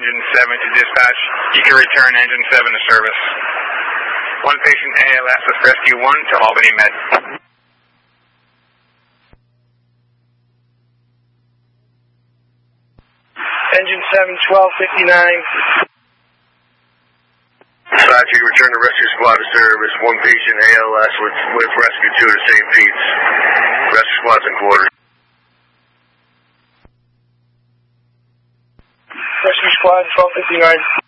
Engine 7 to dispatch. You can return Engine 7 to service. One patient ALS with Rescue 1 to Albany Med. Engine 7, 1259. Dispatch, you can return the rescue squad to service. One patient ALS with Rescue 2 to St. Pete's. Rescue squad's in quarters. Rescue squad, 1259.